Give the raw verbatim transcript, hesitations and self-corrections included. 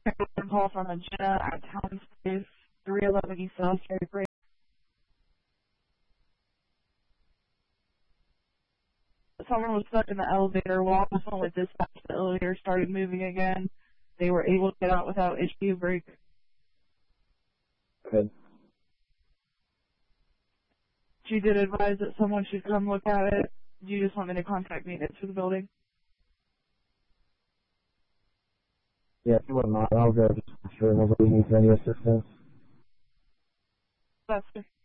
a call from a Jenna at Town Space, three eleven East South Cherry Break. Someone was stuck in the elevator while the phone with dispatch. The elevator started moving again. They were able to get out without issue break. Good. She did advise that someone should come look at it. Do you just want me to contact maintenance for the building? Yeah, if you wouldn't mind, I'll go just for sure nobody needs any assistance. That's